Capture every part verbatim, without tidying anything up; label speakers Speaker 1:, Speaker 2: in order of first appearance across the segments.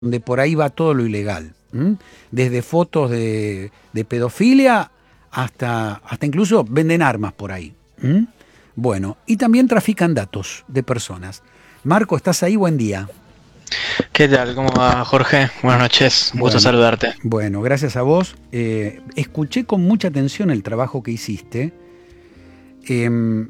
Speaker 1: donde por ahí va todo lo ilegal, ¿m? Desde fotos de, de pedofilia hasta, hasta incluso venden armas por ahí. ¿M? Bueno, y también trafican datos de personas. Marco, ¿estás ahí? Buen día.
Speaker 2: ¿Qué tal? ¿Cómo va, Jorge? Buenas noches, un gusto
Speaker 1: Bueno,
Speaker 2: saludarte.
Speaker 1: bueno, gracias a vos. Eh, escuché con mucha atención el trabajo que hiciste. Eh,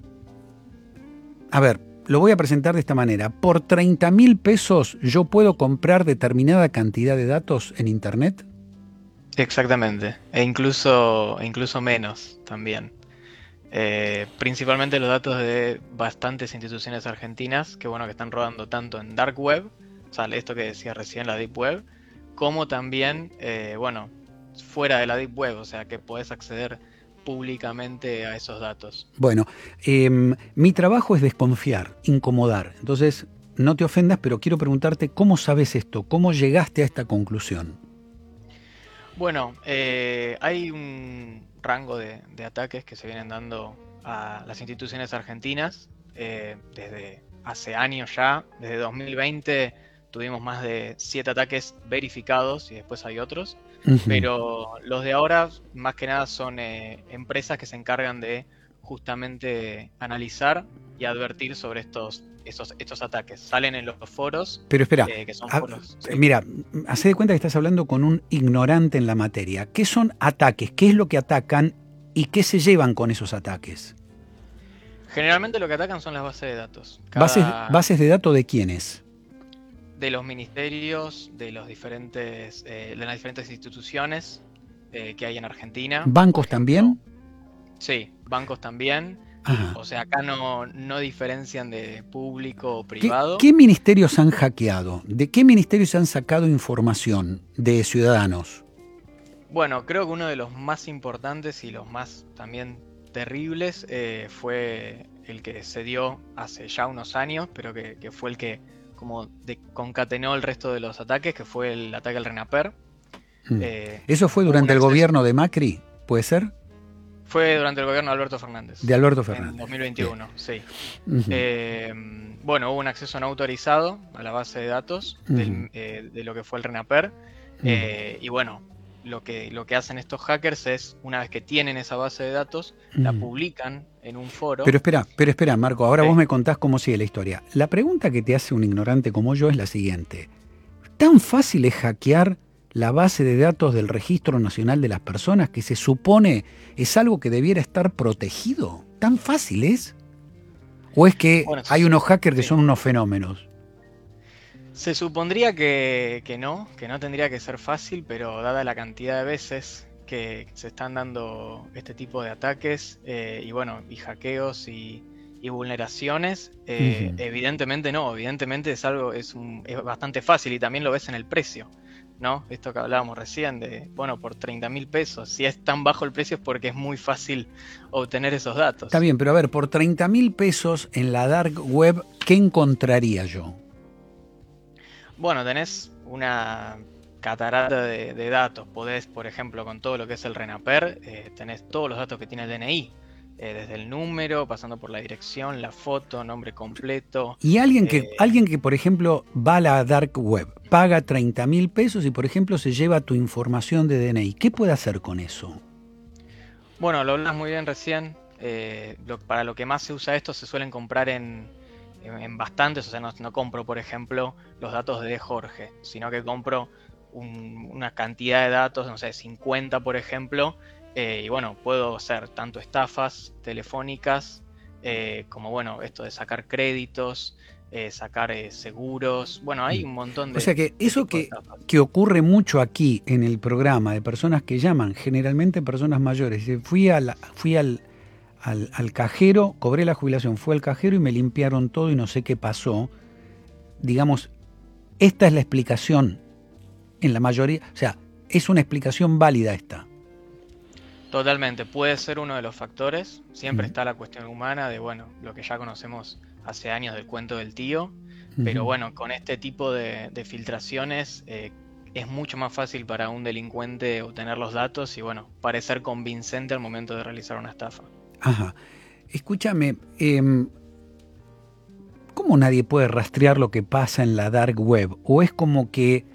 Speaker 1: a ver, lo voy a presentar de esta manera. Por treinta mil pesos yo puedo comprar determinada cantidad de datos en Internet.
Speaker 2: Exactamente, e incluso, e incluso menos también. Eh, principalmente los datos de bastantes instituciones argentinas que bueno que están rodando tanto en Dark Web, o sea, esto que decía recién, la Deep Web, como también, eh, bueno, fuera de la Deep Web, o sea, que podés acceder públicamente a esos datos.
Speaker 1: Bueno, eh, mi trabajo es desconfiar, incomodar. Entonces, no te ofendas, pero quiero preguntarte cómo sabes esto, cómo llegaste a esta conclusión.
Speaker 2: Bueno, eh, hay un rango de, de ataques que se vienen dando a las instituciones argentinas eh, desde hace años ya. Desde dos mil veinte tuvimos más de siete ataques verificados y después hay otros.
Speaker 1: Uh-huh.
Speaker 2: Pero los de ahora, más que nada, son eh, empresas que se encargan de justamente analizar y advertir sobre estos, estos, estos ataques. Salen en los foros,
Speaker 1: Pero espera,
Speaker 2: eh, que son
Speaker 1: a,
Speaker 2: foros. ¿Sí?
Speaker 1: Mira, hacé de cuenta que estás hablando con un ignorante en la materia. ¿Qué son ataques? ¿Qué es lo que atacan y qué se llevan con esos ataques?
Speaker 2: Generalmente lo que atacan son las bases de datos. Cada...
Speaker 1: ¿Bases, bases de datos de quiénes?
Speaker 2: De los ministerios, de los diferentes, eh, de las diferentes instituciones eh, que hay en Argentina.
Speaker 1: ¿Bancos
Speaker 2: ejemplo,
Speaker 1: también?
Speaker 2: Sí, bancos también.
Speaker 1: Ajá.
Speaker 2: O sea, acá no, no diferencian de público o
Speaker 1: ¿Qué,
Speaker 2: privado.
Speaker 1: ¿Qué ministerios han hackeado? ¿De qué ministerios han sacado información de ciudadanos?
Speaker 2: Bueno, creo que uno de los más importantes y los más también terribles eh, fue el que se dio hace ya unos años, pero que, que fue el que como de, concatenó el resto de los ataques, que fue el ataque al RENAPER.
Speaker 1: Hmm.
Speaker 2: Eh,
Speaker 1: ¿Eso fue durante el
Speaker 2: acceso...
Speaker 1: gobierno de Macri? ¿Puede ser?
Speaker 2: Fue durante el gobierno de Alberto Fernández.
Speaker 1: De Alberto Fernández.
Speaker 2: En dos mil veintiuno,
Speaker 1: Bien.
Speaker 2: sí.
Speaker 1: Uh-huh.
Speaker 2: Eh, bueno, hubo un acceso no autorizado a la base de datos uh-huh. del, eh, de lo que fue el RENAPER. Uh-huh. Eh, y bueno, lo que, lo que hacen estos hackers es, una vez que tienen esa base de datos, uh-huh. la publican en un foro.
Speaker 1: Pero espera, pero espera, Marco, ahora sí. Vos me contás cómo sigue la historia. La pregunta que te hace un ignorante como yo es la siguiente. ¿Tan fácil es hackear la base de datos del Registro Nacional de las Personas, que se supone es algo que debiera estar protegido? ¿Tan fácil es? ¿O es que bueno, hay unos hackers que sí. son unos fenómenos?
Speaker 2: Se supondría que, que no, que no tendría que ser fácil, pero dada la cantidad de veces que se están dando este tipo de ataques eh, y bueno, y hackeos y, y vulneraciones, eh, uh-huh. evidentemente no, evidentemente es algo, es, un, es bastante fácil y también lo ves en el precio, ¿no? Esto que hablábamos recién de, bueno, por treinta mil pesos, si es tan bajo el precio es porque es muy fácil obtener esos datos.
Speaker 1: Está bien, pero a ver, por treinta mil pesos en la dark web, ¿qué encontraría yo?
Speaker 2: Bueno, tenés una catarata de, de datos. Podés, por ejemplo, con todo lo que es el RENAPER, eh, tenés todos los datos que tiene el D N I. Eh, desde el número, pasando por la dirección, la foto, nombre completo.
Speaker 1: Y alguien que,
Speaker 2: eh,
Speaker 1: alguien que, por ejemplo, va a la dark web, paga treinta mil pesos y, por ejemplo, se lleva tu información de D N I. ¿Qué puede hacer con eso?
Speaker 2: Bueno, lo hablas muy bien recién. Eh, lo, para lo que más se usa esto se suelen comprar en... en bastantes, o sea, no, no compro, por ejemplo, los datos de Jorge, sino que compro un, una cantidad de datos, no sé, cincuenta, por ejemplo, eh, y bueno, puedo hacer tanto estafas telefónicas, eh, como bueno, esto de sacar créditos, eh, sacar eh, seguros, bueno, hay un montón de...
Speaker 1: O sea que eso que, que ocurre mucho aquí en el programa, de personas que llaman, generalmente personas mayores, fui, a la, fui al... Al, al cajero, cobré la jubilación, fue al cajero y me limpiaron todo y no sé qué pasó. Digamos, esta es la explicación en la mayoría, o sea, es una explicación válida esta.
Speaker 2: Totalmente, puede ser uno de los factores, siempre uh-huh. está la cuestión humana de, bueno, lo que ya conocemos hace años del cuento del tío, uh-huh. pero bueno, con este tipo de, de filtraciones eh, es mucho más fácil para un delincuente obtener los datos y, bueno, parecer convincente al momento de realizar una estafa.
Speaker 1: Ajá. Escúchame, eh, ¿cómo nadie puede rastrear lo que pasa en la dark web? ¿O es como que